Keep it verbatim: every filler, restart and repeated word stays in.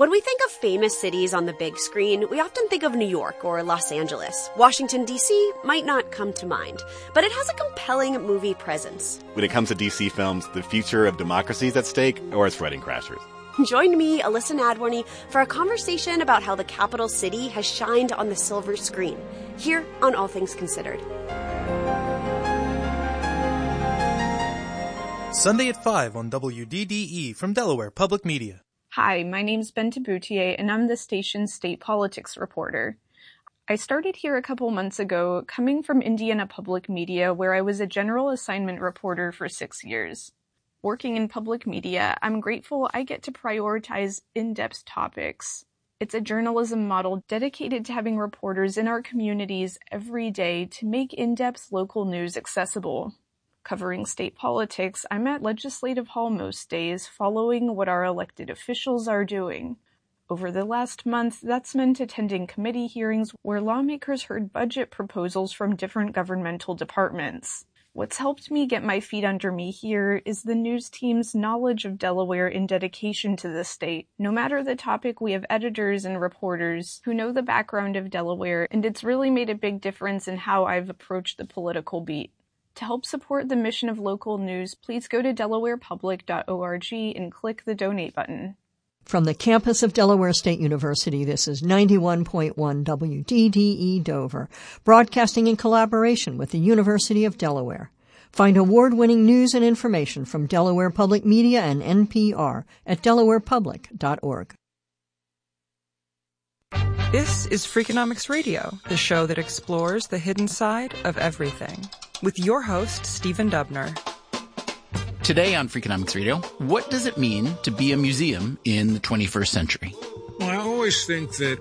When we think of famous cities on the big screen, we often think of New York or Los Angeles. Washington, D C might not come to mind, but it has a compelling movie presence. When it comes to D C films, the future of democracy is at stake, or it's Wedding Crashers. Join me, Alyssa Nadworny, for a conversation about how the capital city has shined on the silver screen, here on All Things Considered. Sunday at five on W D D E from Delaware Public Media. Hi, my name's Ben Taboutier, and I'm the station's state politics reporter. I started here a couple months ago, coming from Indiana Public Media, where I was a general assignment reporter for six years. Working in public media, I'm grateful I get to prioritize in-depth topics. It's a journalism model dedicated to having reporters in our communities every day to make in-depth local news accessible. Covering state politics, I'm at Legislative Hall most days, following what our elected officials are doing. Over the last month, that's meant attending committee hearings where lawmakers heard budget proposals from different governmental departments. What's helped me get my feet under me here is the news team's knowledge of Delaware and dedication to the state. No matter the topic, we have editors and reporters who know the background of Delaware, and it's really made a big difference in how I've approached the political beat. To help support the mission of local news, please go to delaware public dot org and click the donate button. From the campus of Delaware State University, this is ninety-one point one W D D E Dover, broadcasting in collaboration with the University of Delaware. Find award-winning news and information from Delaware Public Media and N P R at delaware public dot org. This is Freakonomics Radio, the show that explores the hidden side of everything, with your host, Stephen Dubner. Today on Freakonomics Radio, what does it mean to be a museum in the twenty-first century? Well, I always think that